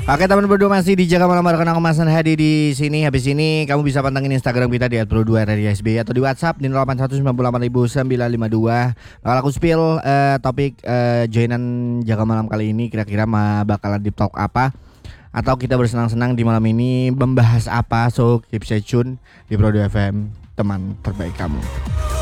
Oke teman berdua masih di Jaga Malam bareng aku Mas Hadi di sini. Habis ini kamu bisa pantengin Instagram kita di @pro2rrsb atau di WhatsApp di 08198952. Bakal aku spill topik joinan Jaga Malam kali ini kira-kira bakalan deep talk apa atau kita bersenang-senang di malam ini membahas apa. So keep stay tune di Pro2 FM, teman terbaik kamu.